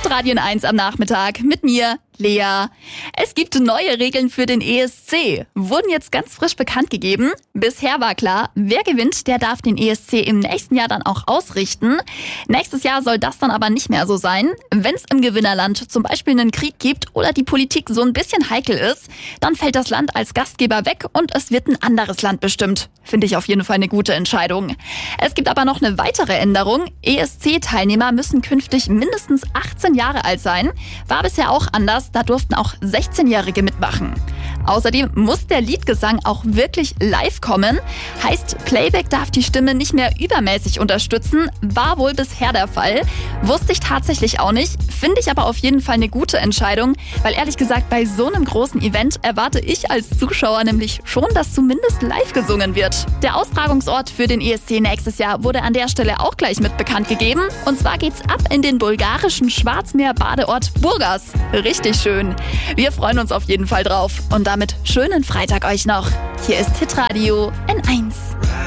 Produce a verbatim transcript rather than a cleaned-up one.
Hitradio eins am Nachmittag mit mir, Lea. Es gibt neue Regeln für den E S C. Wurden jetzt ganz frisch bekannt gegeben. Bisher war klar, wer gewinnt, der darf den E S C im nächsten Jahr dann auch ausrichten. Nächstes Jahr soll das dann aber nicht mehr so sein. Wenn es im Gewinnerland zum Beispiel einen Krieg gibt oder die Politik so ein bisschen heikel ist, dann fällt das Land als Gastgeber weg und es wird ein anderes Land bestimmt. Finde ich auf jeden Fall eine gute Entscheidung. Es gibt aber noch eine weitere Änderung. E S C-Teilnehmer müssen künftig mindestens achtzehn Jahre alt sein. War bisher auch anders. Da durften auch sechzehnjährige mitmachen. Außerdem muss der Liedgesang auch wirklich live kommen. Heißt, Playback darf die Stimme nicht mehr übermäßig unterstützen. War wohl bisher der Fall. Wusste ich tatsächlich auch nicht. Finde ich aber auf jeden Fall eine gute Entscheidung. Weil ehrlich gesagt, bei so einem großen Event erwarte ich als Zuschauer nämlich schon, dass zumindest live gesungen wird. Der Austragungsort für den E S C nächstes Jahr wurde an der Stelle auch gleich mit bekannt gegeben. Und zwar geht's ab in den bulgarischen Schwarzmeer-Badeort Burgas. Richtig schön. Wir freuen uns auf jeden Fall drauf. Und damit schönen Freitag euch noch. Hier ist Hitradio N eins.